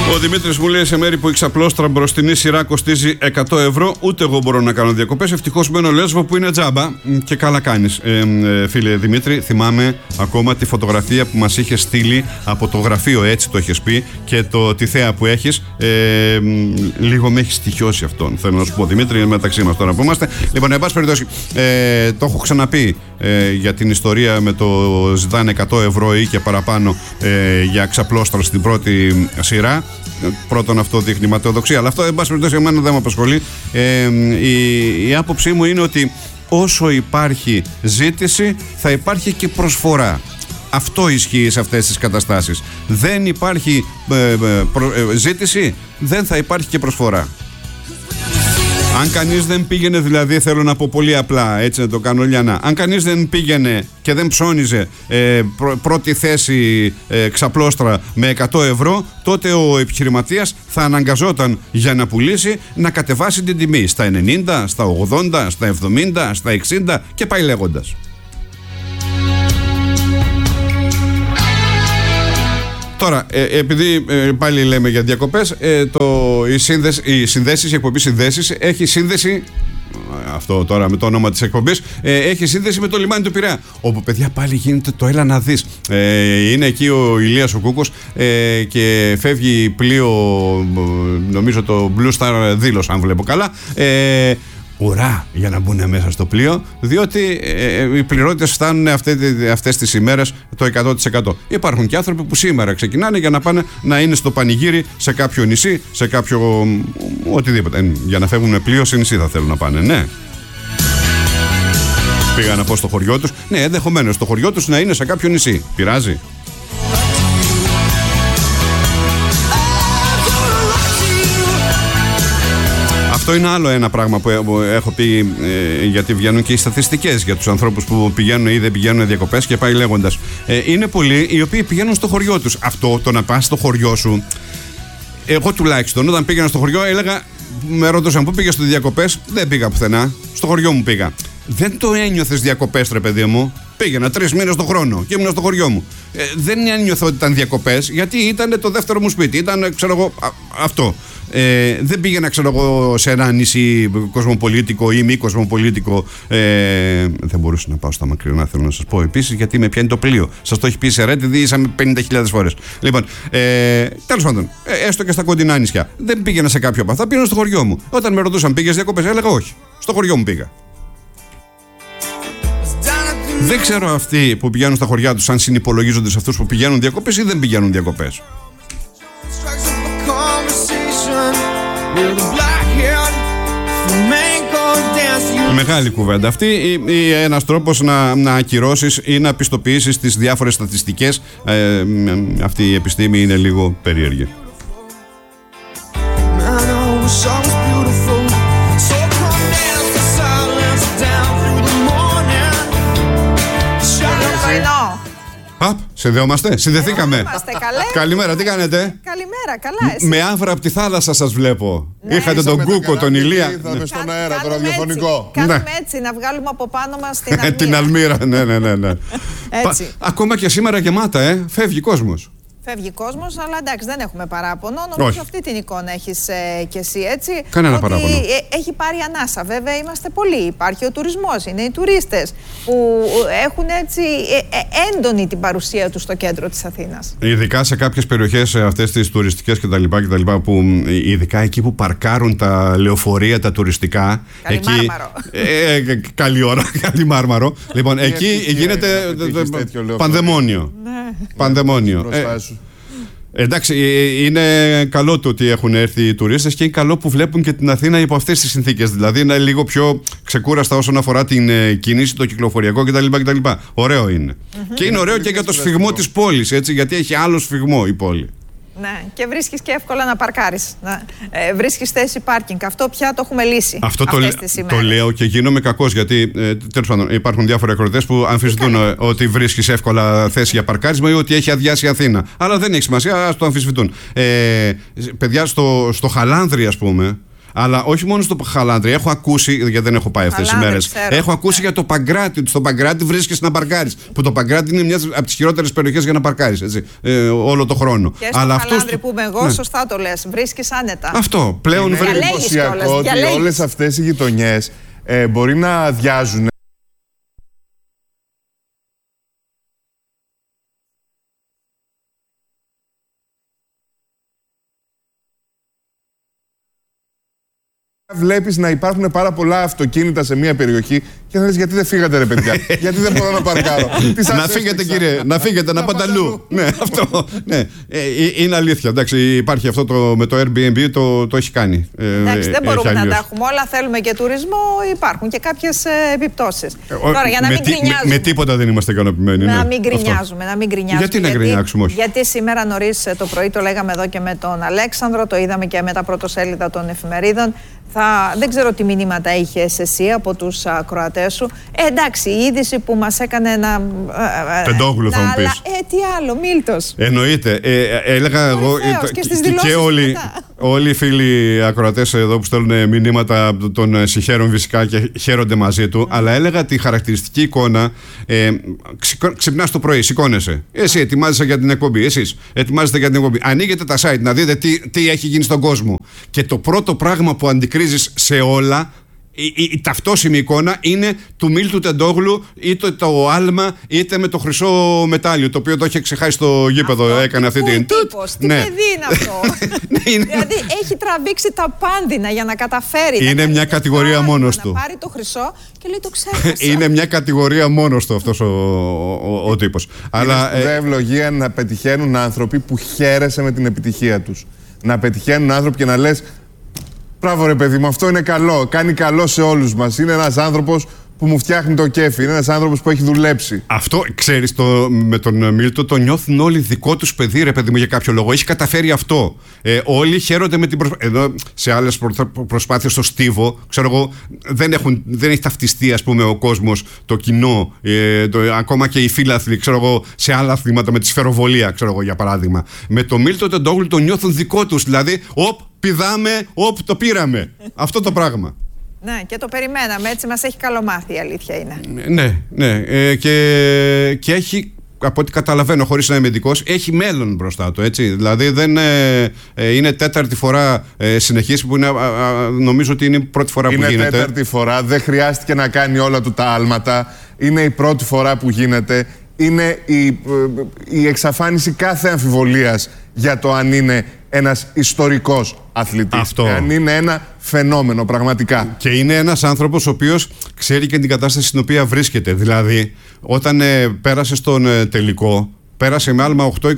Ο Δημήτρης μου λέει: σε μέρη που η ξαπλώστρα μπροστινή σειρά κοστίζει 100 ευρώ, ούτε εγώ μπορώ να κάνω διακοπές. Ευτυχώς μένω Λέσβο που είναι τζάμπα. Και καλά κάνεις, φίλε Δημήτρη. Θυμάμαι ακόμα τη φωτογραφία που μας είχε στείλει από το γραφείο, έτσι το έχεις πει, και τη θέα που έχεις. Λίγο με έχει στοιχειώσει αυτόν. Θέλω να σου πω, Δημήτρη, μεταξύ μας τώρα που είμαστε. Λοιπόν, εν πάση περιπτώσει, το έχω ξαναπεί για την ιστορία με το ζητάνε 100 ευρώ ή και παραπάνω για ξαπλώστρα στην πρώτη σειρά. Πρώτον, αυτό δείχνει ματαιοδοξία, αλλά αυτό εν πάση περιπτώσει εμένα δεν με απασχολεί. Η άποψή μου είναι ότι όσο υπάρχει ζήτηση θα υπάρχει και προσφορά. Αυτό ισχύει σε αυτές τις καταστάσεις. Δεν υπάρχει ζήτηση, δεν θα υπάρχει και προσφορά. Αν κανείς δεν πήγαινε, δηλαδή θέλω να πω πολύ απλά, έτσι να το κάνω λιανά, αν κανείς δεν πήγαινε και δεν ψώνιζε πρώτη θέση ξαπλώστρα με 100 ευρώ, τότε ο επιχειρηματίας θα αναγκαζόταν για να πουλήσει να κατεβάσει την τιμή στα 90, στα 80, στα 70, στα 60 και πάει λέγοντας. Τώρα, επειδή πάλι λέμε για διακοπές, η εκπομπή Συνδέσεις έχει σύνδεση, αυτό τώρα με το όνομα της εκπομπής, έχει σύνδεση με το λιμάνι του Πειραιά, όπου παιδιά πάλι γίνεται το έλα να δεις. Είναι εκεί ο Ηλίας ο Κούκος και φεύγει πλοίο, νομίζω το Blue Star Δήλος, αν βλέπω καλά, ουρά για να μπουν μέσα στο πλοίο, διότι οι πληρότητες φτάνουν αυτές τις ημέρες το 100%. Υπάρχουν και άνθρωποι που σήμερα ξεκινάνε για να πάνε να είναι στο πανηγύρι σε κάποιο νησί, σε κάποιο οτιδήποτε. Για να φεύγουν με πλοίο σε νησί θα θέλουν να πάνε, ναι. Πήγα να πω στο χωριό τους. Ναι, ενδεχομένως στο χωριό τους να είναι σε κάποιο νησί. Πειράζει? Αυτό είναι άλλο ένα πράγμα που έχω πει, γιατί βγαίνουν και οι στατιστικές για τους ανθρώπους που πηγαίνουν ή δεν πηγαίνουν διακοπές και πάει λέγοντας. Είναι πολλοί οι οποίοι πηγαίνουν στο χωριό τους. Αυτό το να πας στο χωριό σου, εγώ τουλάχιστον όταν πήγαινα στο χωριό έλεγα, με ρωτούσαν πού πήγες στο διακοπές, δεν πήγα πουθενά, στο χωριό μου πήγα. Δεν το ένιωθες διακοπές, ρε παιδί μου? Πήγαινα 3 μήνες το χρόνο και ήμουν στο χωριό μου. Δεν ένιωθα ότι ήταν διακοπές, γιατί ήταν το δεύτερο μου σπίτι. Ήταν, ξέρω εγώ, αυτό. Δεν πήγαινα, ξέρω εγώ, σε ένα νησί κοσμοπολίτικο ή μη κοσμοπολίτικο. Δεν μπορούσα να πάω στα μακρινά, θέλω να σας πω επίσης, γιατί με πιάνει το πλοίο. Σας το έχει πει η Σερέτ, είσαμε 50.000 φορές. Λοιπόν, τέλος πάντων, έστω και στα κοντινά νησιά. Δεν πήγαινα σε κάποιο από αυτά, πήγαινα στο χωριό μου. Όταν με ρωτούσαν πήγες διακοπές, έλεγα όχι. Στο χωριό μου πήγα. Δεν ξέρω αυτοί που πηγαίνουν στα χωριά τους αν συνυπολογίζονται σε αυτούς που πηγαίνουν διακοπές ή δεν πηγαίνουν διακοπές. Μεγάλη κουβέντα αυτή, ή ένας τρόπος να ακυρώσεις ή να πιστοποιήσεις τις διάφορες στατιστικές. Αυτή η επιστήμη είναι λίγο περίεργη. Συνδεόμαστε, συνδεθήκαμε. Είμαστε, καλέ. Καλημέρα, τι κάνετε? Καλημέρα, καλά, εσύ? Με άβρα από τη θάλασσα σας βλέπω. Ναι. Είχατε τον Κούκο, τον Ηλία. Ήρθαμε στον αέρα, το ραδιοφωνικό. Κάνουμε έτσι, να βγάλουμε από πάνω μας την Αλμύρα. Την Αλμύρα, ναι. Έτσι. Ακόμα και σήμερα γεμάτα, φεύγει κόσμος. Φεύγει κόσμος, αλλά εντάξει, δεν έχουμε παράπονο. Νομίζω αυτή την εικόνα έχεις κι εσύ, έτσι. Κανένα ότι παράπονο. Έχει πάρει ανάσα. Βέβαια, είμαστε πολλοί. Υπάρχει ο τουρισμός, είναι οι τουρίστες που έχουν έτσι έντονη την παρουσία τους στο κέντρο της Αθήνας. Ειδικά σε κάποιες περιοχές, αυτές τις τουριστικές κτλ. Που ειδικά εκεί που παρκάρουν τα λεωφορεία, τα τουριστικά. Καλιμάρμαρο. Καλή ώρα, Καλιμάρμαρο. Λοιπόν, εκεί γίνεται πανδαιμόνιο. Πανδαιμόνιο. Εντάξει, είναι καλό το ότι έχουν έρθει οι τουρίστες και είναι καλό που βλέπουν και την Αθήνα υπό αυτές τις συνθήκες. Δηλαδή είναι λίγο πιο ξεκούραστα όσον αφορά την κίνηση, το κυκλοφοριακό κτλ. Ωραίο είναι. Και είναι ωραίο και για το σφιγμό της πόλης, έτσι, γιατί έχει άλλο σφιγμό η πόλη. Ναι, και βρίσκεις και εύκολα να παρκάρεις. Βρίσκεις θέση πάρκινγκ. Αυτό πια το έχουμε λύσει. Αυτό το λέω και γίνομαι κακός, γιατί τέλος πάντων υπάρχουν διάφοροι ακροατές που αμφισβητούν ότι βρίσκεις εύκολα θέση για παρκάρισμα ή ότι έχει αδειάσει η Αθήνα. Αλλά δεν έχει σημασία, ας το αμφισβητούν. Παιδιά, στο Χαλάνδρι, ας πούμε, Αλλά όχι μόνο στο Χαλάνδρη. Έχω ακούσει, γιατί δεν έχω πάει αυτές τις μέρες. Έχω ακούσει για το Παγκράτη. Ότι στο Παγκράτη βρίσκεσαι να παρκάρεις. Που το Παγκράτη είναι μια από τις χειρότερες περιοχές για να παρκάρεις. Όλο το χρόνο. Και στο Χαλάνδρη που είμαι εγώ, σωστά το λες. Βρίσκεις άνετα. Αυτό πλέον είναι εντυπωσιακό ότι όλες αυτές οι γειτονιές μπορεί να αδειάζουν. Βλέπεις να υπάρχουν πάρα πολλά αυτοκίνητα σε μια περιοχή και να λες γιατί δεν φύγατε ρε παιδιά, γιατί δεν μπορώ να παρκάρω. Να φύγετε κύριε, να φύγετε, να πάτε αλλού. Ναι, αυτό, ναι. Είναι αλήθεια, εντάξει, υπάρχει αυτό με το Airbnb, το έχει κάνει. Εντάξει, δεν μπορούμε να τα έχουμε όλα, θέλουμε και τουρισμό, υπάρχουν και κάποιες επιπτώσεις. Τώρα, για να μην γκρινιάζουμε. Με τίποτα δεν είμαστε ικανοποιημένοι. Να μην γκρινιάζουμε, Γιατί να γκρινιάξουμε, όχι? Γιατί σήμερα νωρίς το πρωί το λέγαμε εδώ και με τον Αλέξανδρο, το είδαμε και με τα πρωτοσέλιδα των εφημερίδων. Δεν ξέρω τι μηνύματα είχες εσύ από τους ακροατές σου. Εντάξει, η είδηση που μας έκανε να... Πεντόγλου θα μου πεις. Τι άλλο, Μίλτος. Εννοείται. Έλεγα εγώ και όλοι οι φίλοι ακροατές εδώ που στέλνουν μηνύματα τον συγχαίρουν φυσικά και χαίρονται μαζί του. Αλλά έλεγα τη χαρακτηριστική εικόνα. Ξυπνάς το πρωί, σηκώνεσαι. Εσύ ετοιμάζεσαι για την εκπομπή. Εσείς ετοιμάζεστε για την εκπομπή. Ανοίγετε τα site να δείτε τι έχει γίνει στον κόσμο. Και το πρώτο πράγμα που αντικρίζεις σε όλα, η ταυτόσιμη εικόνα είναι του Μίλτου Τεντόγλου, είτε το άλμα είτε με το χρυσό μετάλλιο, το οποίο το είχε ξεχάσει στο γήπεδο. Έκανε αυτή την. Τι παιδί είναι αυτό. Δηλαδή έχει τραβήξει τα πάνδυνα για να καταφέρει. Είναι μια κατηγορία μόνος του. Να πάρει το χρυσό και λέει το ξέχασα. Είναι μια κατηγορία μόνος του αυτός ο τύπος. Αλλά είναι ευλογία να πετυχαίνουν άνθρωποι που χαίρεσαι με την επιτυχία τους. Να πετυχαίνουν άνθρωποι και να λες. Μπράβο ρε παιδί μου, αυτό είναι καλό. Κάνει καλό σε όλους μας. Είναι ένας άνθρωπος που μου φτιάχνει το κέφι. Είναι ένας άνθρωπος που έχει δουλέψει. Αυτό, ξέρεις, με τον Μίλτο το νιώθουν όλοι δικό τους παιδί, ρε παιδί μου, για κάποιο λόγο. Έχει καταφέρει αυτό. Όλοι χαίρονται με την προσπάθεια. Εδώ σε άλλες προσπάθειες στο Στίβο, ξέρω εγώ, δεν έχει ταυτιστεί, ας πούμε, ο κόσμος, το κοινό, ακόμα και οι φίλαθλοι, ξέρω εγώ, σε άλλα αθλήματα με τη σφαιροβολία, ξέρω εγώ, για παράδειγμα. Με τον Μίλτο τον Τόγλου το νιώθουν δικό τους. Δηλαδή, πηδάμε, το πήραμε. Αυτό το πράγμα. Ναι, και το περιμέναμε. Έτσι μας έχει καλομάθει, η αλήθεια είναι. Ναι. Και έχει, από ό,τι καταλαβαίνω, χωρίς να είμαι ειδικός, έχει μέλλον μπροστά του. Έτσι. Δηλαδή δεν είναι τέταρτη φορά συνεχής που είναι, νομίζω ότι είναι η πρώτη φορά που γίνεται. Είναι τέταρτη φορά, δεν χρειάστηκε να κάνει όλα του τα άλματα. Είναι η πρώτη φορά που γίνεται. Είναι η εξαφάνιση κάθε αμφιβολίας για το αν είναι ένας ιστορικός αθλητής. Αν είναι ένα φαινόμενο πραγματικά. Και είναι ένας άνθρωπος ο οποίος ξέρει και την κατάσταση στην οποία βρίσκεται. Δηλαδή, όταν πέρασε στον τελικό, πέρασε με άλμα 8-26.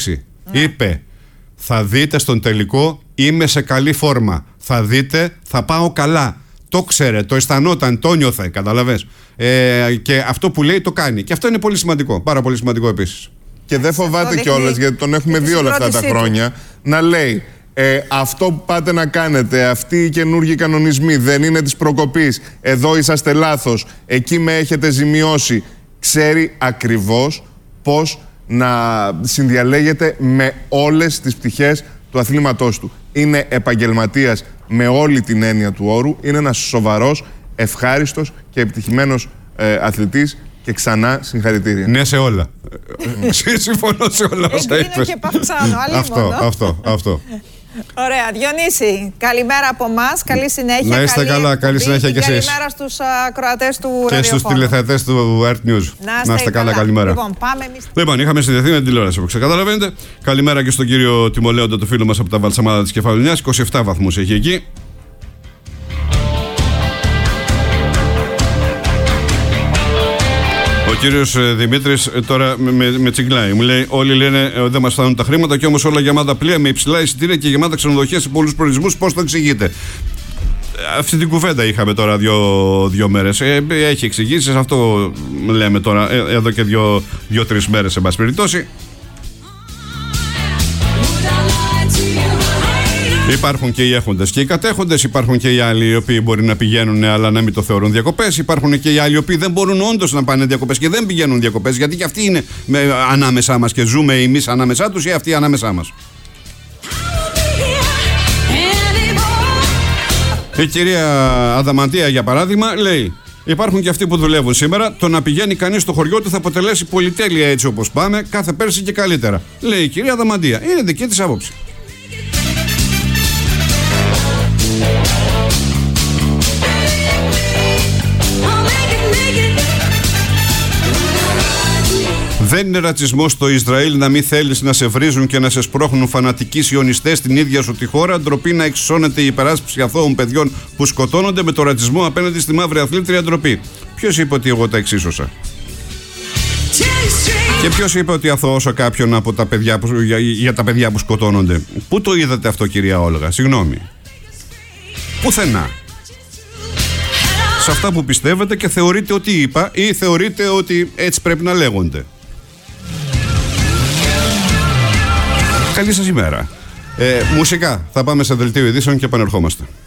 Είπε, θα δείτε στον τελικό, είμαι σε καλή φόρμα. Θα δείτε, θα πάω καλά. Το ξέρε, το αισθανόταν, το νιώθε, καταλαβες. Και αυτό που λέει το κάνει. Και αυτό είναι πολύ σημαντικό, πάρα πολύ σημαντικό επίσης. Και δεν φοβάται κιόλας, γιατί τον έχουμε δει όλα αυτά τα χρόνια, να λέει αυτό που πάτε να κάνετε, αυτοί οι καινούργιοι κανονισμοί δεν είναι της προκοπής, εδώ είσαστε λάθος, εκεί με έχετε ζημιώσει. Ξέρει ακριβώς πώς να συνδιαλέγεται με όλες τις πτυχές του αθλήματός του. Είναι επαγγελματίας με όλη την έννοια του όρου, είναι ένας σοβαρός, ευχάριστος και επιτυχημένος αθλητής. Και ξανά συγχαρητήρια. Ναι, σε όλα. Συμφωνώ σε όλα όσα είπες. Εγκρίνω και παυξάνω, αυτό. Ωραία, Διονύση, καλημέρα από εμάς, καλή συνέχεια. Να είστε καλά, καλή συνέχεια και εσείς. Καλημέρα στους ακροατές του και ραδιοφώνου. Και στους τηλεθεατές του Earth News. Να είστε καλά, καλημέρα. Λοιπόν, πάμε εμείς. Λοιπόν, είχαμε συνδεθεί με την τηλεόραση, όπως καταλαβαίνετε. Καλημέρα και στον κύριο Τιμολέοντα, το φίλο μας από τα Βαλσαμάδα της Κεφαλονιάς. 27 βαθμούς έχει εκεί. Ο κύριος Δημήτρης τώρα με τσιγκλάει. Μου λέει: όλοι λένε δεν μας φτάνουν τα χρήματα και όμως όλα γεμάτα πλοία με υψηλά εισιτήρια και γεμάτα ξενοδοχεία σε πολλούς προορισμούς. Πώς το εξηγείτε? Αυτή την κουβέντα είχαμε τώρα δύο μέρες. Έχει εξηγήσεις. Αυτό λέμε τώρα εδώ και δύο-τρεις μέρες, εν πάση περιπτώσει. Υπάρχουν και οι έχοντες και οι κατέχοντες, υπάρχουν και οι άλλοι οι οποίοι μπορεί να πηγαίνουν αλλά να μην το θεωρούν διακοπές. Υπάρχουν και οι άλλοι οι οποίοι δεν μπορούν όντως να πάνε διακοπές και δεν πηγαίνουν διακοπές, γιατί και αυτοί είναι ανάμεσά μας και ζούμε εμείς ανάμεσά τους ή αυτοί ανάμεσά μας. Η κυρία Αδαμαντία, για παράδειγμα, λέει: υπάρχουν και αυτοί που δουλεύουν σήμερα. Το να πηγαίνει κανείς στο χωριό του θα αποτελέσει πολυτέλεια έτσι όπως πάμε, κάθε πέρσι και καλύτερα. Λέει η κυρία Αδαμαντία. Είναι δική της άποψη. Δεν είναι ρατσισμός στο Ισραήλ να μην θέλεις να σε βρίζουν και να σε σπρώχνουν φανατικοί σιωνιστές στην ίδια σου τη χώρα. Ντροπή να εξισώνεται η υπεράσπιση αθώων παιδιών που σκοτώνονται με το ρατσισμό απέναντι στη μαύρη αθλήτρια, ντροπή. Ποιος είπε ότι εγώ τα εξίσωσα? Και ποιος είπε ότι αθώωσα κάποιον από τα παιδιά για τα παιδιά που σκοτώνονται? Πού το είδατε αυτό, κυρία Όλγα? Συγγνώμη. Πουθενά. Σε αυτά που πιστεύετε και θεωρείτε ότι είπα ή θεωρείτε ότι έτσι πρέπει να λέγονται. Καλή σας ημέρα. Μουσικά. Θα πάμε σε δελτίο ειδήσεων και επανερχόμαστε.